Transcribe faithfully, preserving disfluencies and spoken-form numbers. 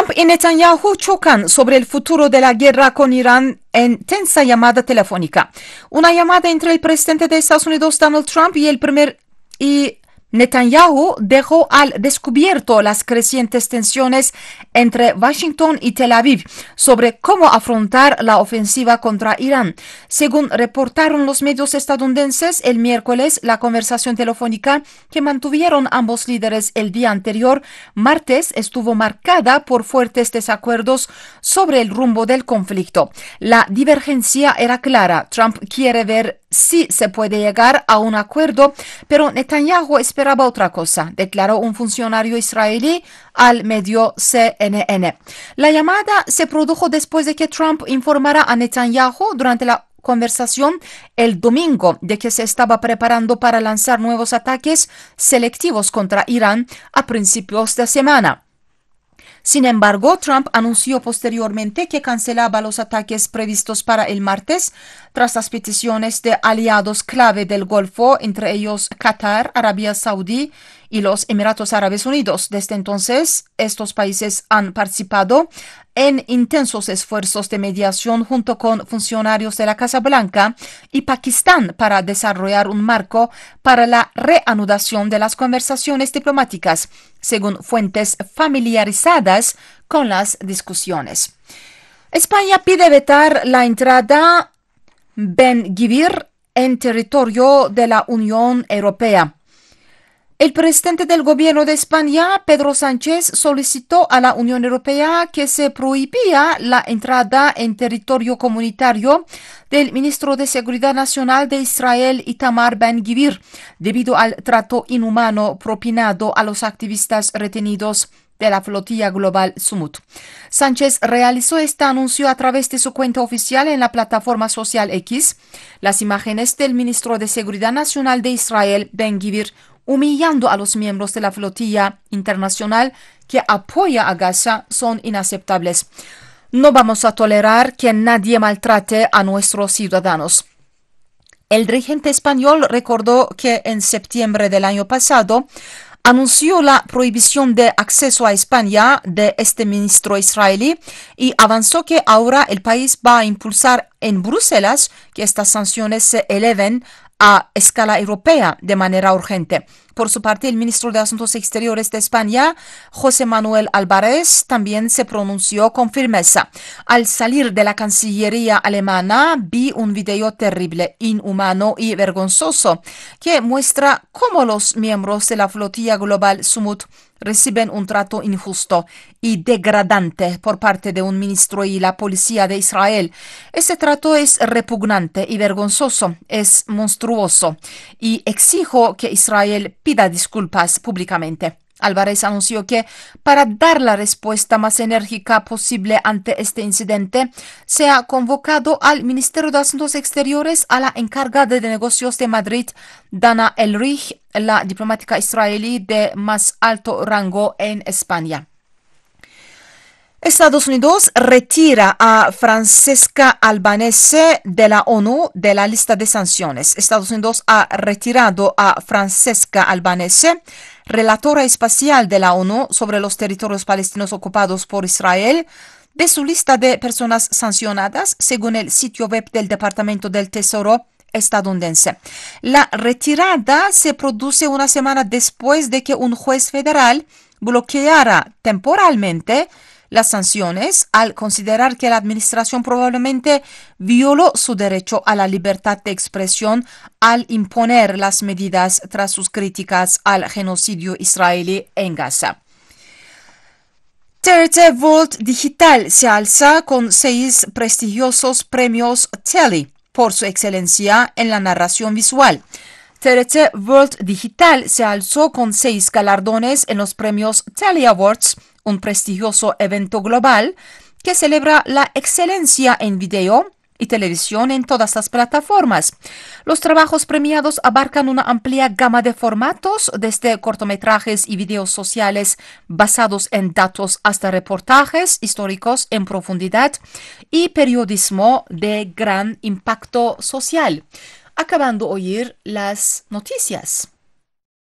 Trump y Netanyahu chocan sobre el futuro de la guerra con Irán en tensa llamada telefónica. Una llamada entre el presidente de Estados Unidos, Donald Trump, y el primer y Netanyahu dejó al descubierto las crecientes tensiones entre Washington y Tel Aviv sobre cómo afrontar la ofensiva contra Irán. Según reportaron los medios estadounidenses, el miércoles la conversación telefónica que mantuvieron ambos líderes el día anterior, martes, estuvo marcada por fuertes desacuerdos sobre el rumbo del conflicto. La divergencia era clara. Trump quiere ver si se puede llegar a un acuerdo, pero Netanyahu esperaba otra cosa, declaró un funcionario israelí al medio C N N. La llamada se produjo después de que Trump informara a Netanyahu durante la conversación el domingo de que se estaba preparando para lanzar nuevos ataques selectivos contra Irán a principios de semana. Sin embargo, Trump anunció posteriormente que cancelaba los ataques previstos para el martes tras las peticiones de aliados clave del Golfo, entre ellos Qatar, Arabia Saudí y los Emiratos Árabes Unidos. Desde entonces, estos países han participado en intensos esfuerzos de mediación junto con funcionarios de la Casa Blanca y Pakistán para desarrollar un marco para la reanudación de las conversaciones diplomáticas, según fuentes familiarizadas con las discusiones. España pide vetar la entrada Ben-Gvir en territorio de la Unión Europea. El presidente del gobierno de España, Pedro Sánchez, solicitó a la Unión Europea que se prohibía la entrada en territorio comunitario del ministro de Seguridad Nacional de Israel, Itamar Ben-Gvir, debido al trato inhumano propinado a los activistas retenidos de la flotilla global Sumut. Sánchez realizó este anuncio a través de su cuenta oficial en la plataforma social X. Las imágenes del ministro de Seguridad Nacional de Israel, Ben-Gvir, humillando a los miembros de la flotilla internacional que apoya a Gaza son inaceptables. No vamos a tolerar que nadie maltrate a nuestros ciudadanos. El dirigente español recordó que en septiembre del año pasado anunció la prohibición de acceso a España de este ministro israelí y avanzó que ahora el país va a impulsar en Bruselas que estas sanciones se eleven a escala europea de manera urgente. Por su parte, el ministro de Asuntos Exteriores de España, José Manuel Álvarez, también se pronunció con firmeza. Al salir de la Cancillería alemana, vi un video terrible, inhumano y vergonzoso que muestra cómo los miembros de la flotilla global Sumut reciben un trato injusto y degradante por parte de un ministro y la policía de Israel. Ese trato es repugnante y vergonzoso, es monstruoso y exijo que Israel pida disculpas públicamente. Álvarez anunció que para dar la respuesta más enérgica posible ante este incidente, se ha convocado al Ministerio de Asuntos Exteriores a la encargada de negocios de Madrid, Dana Elrich, la diplomática israelí de más alto rango en España. Estados Unidos retira a Francesca Albanese de la ONU de la lista de sanciones. Estados Unidos ha retirado a Francesca Albanese, relatora especial de la ONU sobre los territorios palestinos ocupados por Israel, de su lista de personas sancionadas, según el sitio web del Departamento del Tesoro estadounidense. La retirada se produce una semana después de que un juez federal bloqueara temporalmente las sanciones al considerar que la administración probablemente violó su derecho a la libertad de expresión al imponer las medidas tras sus críticas al genocidio israelí en Gaza. T R T World Digital se alza con seis prestigiosos premios Telly por su excelencia en la narración visual. T R T World Digital se alzó con seis galardones en los premios Telly Awards, un prestigioso evento global que celebra la excelencia en video y televisión en todas las plataformas. Los trabajos premiados abarcan una amplia gama de formatos, desde cortometrajes y videos sociales basados en datos hasta reportajes históricos en profundidad y periodismo de gran impacto social. Acabando de oír las noticias.